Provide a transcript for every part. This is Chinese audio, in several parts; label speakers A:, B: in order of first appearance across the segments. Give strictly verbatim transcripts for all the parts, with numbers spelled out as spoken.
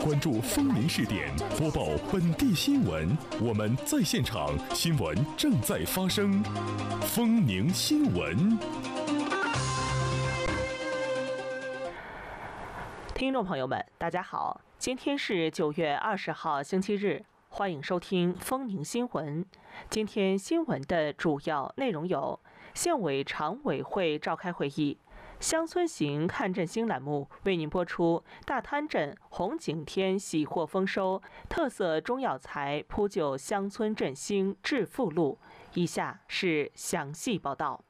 A: 关注风宁视点，播报本地新闻。我们在现场，新闻正在发生。风宁新闻。
B: 听众朋友们，大家好，今天是九月二十号，星期日。欢迎收听风宁新闻。今天新闻的主要内容有：县委常委会召开会议，乡村行看振兴栏目为您播出大滩镇红景天喜获丰收，特色中药材铺就乡村振兴致富路。以下是详细报道。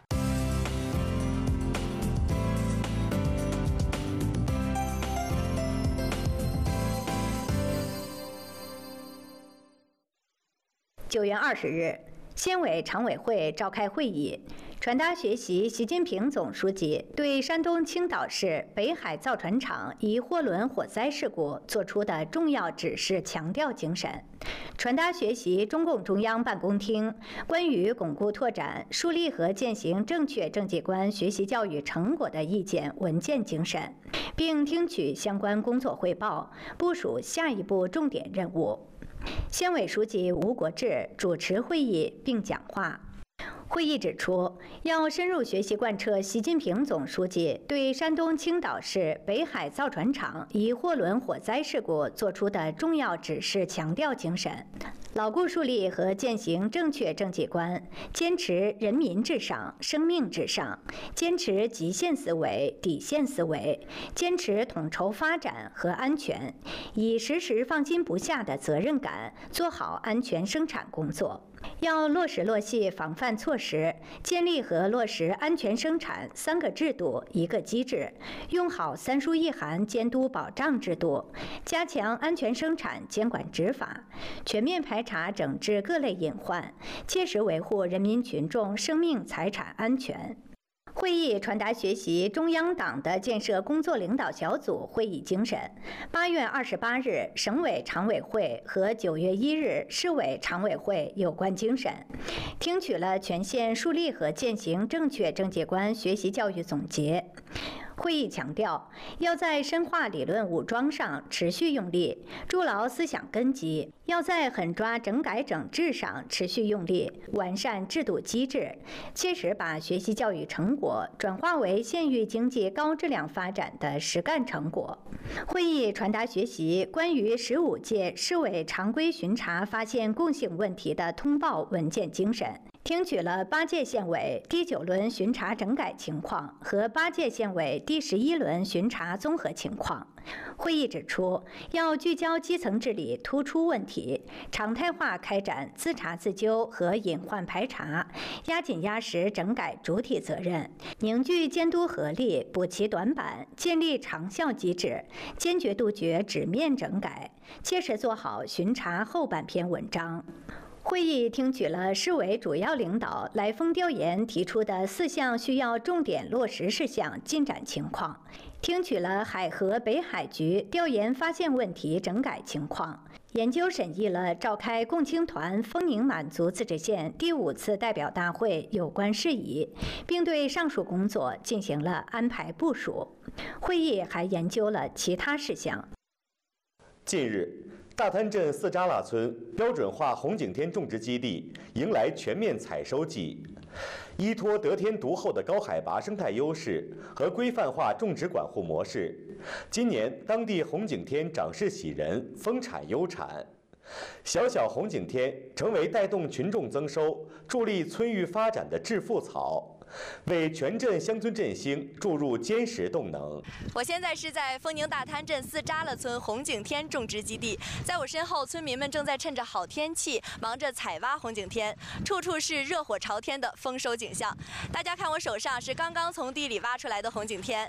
C: 九月二十日，县委常委会召开会议，传达学习习近平总书记对山东青岛市北海造船厂一货轮火灾事故作出的重要指示强调精神，传达学习中共中央办公厅关于巩固拓展、树立和践行正确政绩观学习教育成果的意见文件精神，并听取相关工作汇报，部署下一步重点任务。县委书记吴国志主持会议并讲话。会议指出，要深入学习贯彻习近平总书记对山东青岛市北海造船厂一货轮火灾事故作出的重要指示强调精神，牢固树立和践行正确政绩观，坚持人民至上、生命至上，坚持极限思维、底线思维，坚持统筹发展和安全，以时时放心不下的责任感做好安全生产工作。要落实落细防范措施，建立和落实安全生产三个制度一个机制，用好三书一函监督保障制度，加强安全生产监管执法，全面排查整治各类隐患，切实维护人民群众生命财产安全。会议传达学习中央党的建设工作领导小组会议精神。八月二十八日，省委常委会和九月一日市委常委会有关精神，听取了全县树立和践行正确政绩观学习教育总结。会议强调，要在深化理论武装上持续用力，筑牢思想根基；要在狠抓整改整治上持续用力，完善制度机制，切实把学习教育成果转化为县域经济高质量发展的实干成果。会议传达学习关于十五届市委常规巡查发现共性问题的通报文件精神，听取了八届县委第九轮巡查整改情况和八届县委第十一轮巡查综合情况。会议指出，要聚焦基层治理突出问题，常态化开展自查自纠和隐患排查，压紧压实整改主体责任，凝聚监督合力，补齐短板，建立长效机制，坚决杜绝纸面整改，切实做好巡查后半篇文章。会议听取了市委主要领导来风调研提出的四项需要重点落实事项进展情况，听取了海河北海局调研发现问题整改情况，研究审议了召开共青团丰宁满族自治县第五次代表大会有关事宜，并对上述工作进行了安排部署。会议还研究了其他事项。
D: 近日，大滩镇四扎拉村标准化红景天种植基地迎来全面采收季。依托得天独厚的高海拔生态优势和规范化种植管护模式，今年当地红景天长势喜人，丰产优产。小小红景天成为带动群众增收、助力村域发展的致富草，为全镇乡村振兴注入坚实动能。
E: 我现在是在丰宁大滩镇四扎拉村红景天种植基地，在我身后，村民们正在趁着好天气忙着采挖红景天，处处是热火朝天的丰收景象。大家看，我手上是刚刚从地里挖出来的红景天。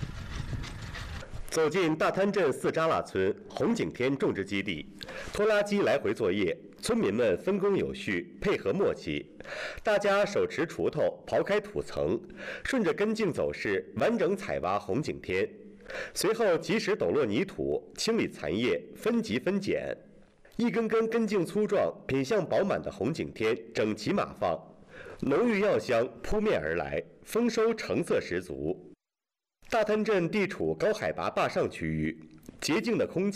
D: 走进大滩镇四扎拉村红景天种植基地，拖拉机来回作业，村民们分工有序，配合默契。大家手持锄头刨开土层，顺着根茎走势完整采挖红景天，随后及时抖落泥土，清理残叶，分级分拣。一根根根茎粗壮、品相饱满的红景天整齐码放，浓郁药香扑面而来，丰收成色十足。大滩镇地处高海拔坝上区域，洁净的空气